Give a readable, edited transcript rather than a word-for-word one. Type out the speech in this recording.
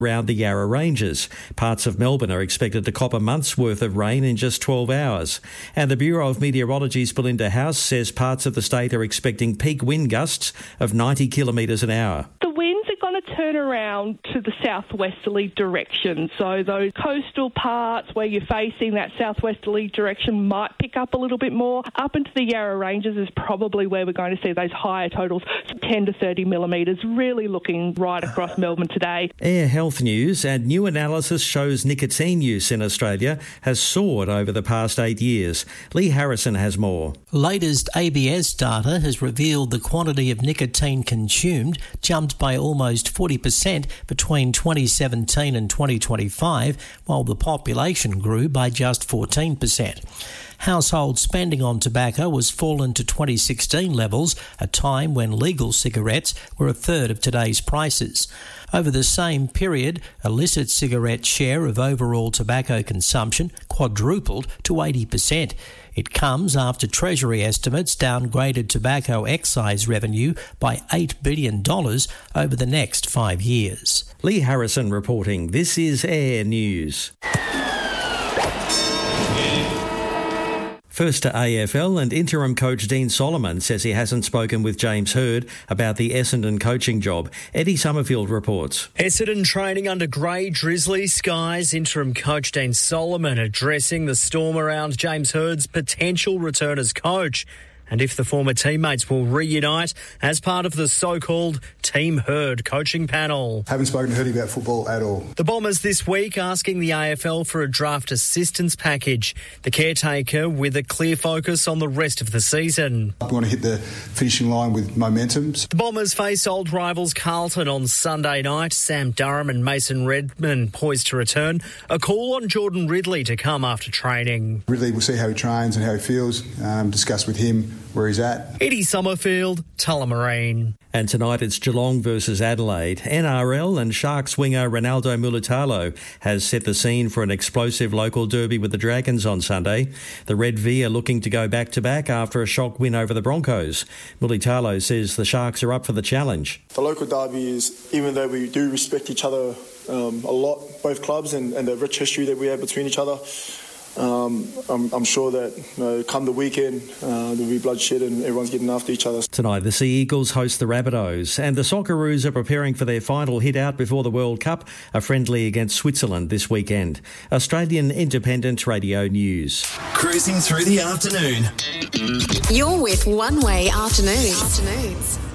around the Yarra Ranges. Parts of Melbourne are expected to cop a month's worth of rain in just 12 hours. And the Bureau of Meteorology's Belinda House says parts of the state are expecting peak wind gusts of 90 kilometres an hour. The winds are going to turn around to the southwesterly direction. So those coastal parts where you're facing that southwesterly direction might pick up a little bit more. Up into the Yarra Ranges is probably where we're going to see those higher totals, 10 to 30 millimetres, really looking right across Melbourne today. Air health news, and new analysis shows nicotine use in Australia has soared over the past 8 years. Lee Harrison has more. Latest ABS data has revealed the quantity of nicotine consumed jumped by almost 40% between 2017 and 2025, while the population grew by just 14%. Household spending on tobacco has fallen to 2016 levels, a time when legal cigarettes were a third of today's prices. Over the same period, illicit cigarette share of overall tobacco consumption quadrupled to 80%. It comes after Treasury estimates downgraded tobacco excise revenue by $8 billion over the next 5 years. Lee Harrison reporting. This is Air News. First to AFL, and interim coach Dean Solomon says he hasn't spoken with James Hird about the Essendon coaching job. Eddie Summerfield reports. Essendon training under grey drizzly skies. Interim coach Dean Solomon addressing the storm around James Hird's potential return as coach, and if the former teammates will reunite as part of the so-called Team Hird coaching panel. Haven't spoken to Hirdy about football at all. The Bombers this week asking the AFL for a draft assistance package. The caretaker with a clear focus on the rest of the season. We want to hit the finishing line with momentum. The Bombers face old rivals Carlton on Sunday night. Sam Durham and Mason Redman poised to return. A call on Jordan Ridley to come after training. Ridley, we'll see how he trains and how he feels. Discuss with him where he's at. Eddie Summerfield, Tullamarine. And tonight it's Geelong versus Adelaide. NRL and Sharks winger Ronaldo Mulitalo has set the scene for an explosive local derby with the Dragons on Sunday. The Red V are looking to go back-to-back after a shock win over the Broncos. Mulitalo says the Sharks are up for the challenge. The local derby is, even though we do respect each other a lot, both clubs, and the rich history that we have between each other, I'm sure that come the weekend there'll be bloodshed and everyone's getting after each other. Tonight the Sea Eagles host the Rabbitohs, and the Socceroos are preparing for their final hit out before the World Cup, a friendly against Switzerland this weekend. Australian Independent Radio News. Cruising through the afternoon. You're with One Way Afternoons.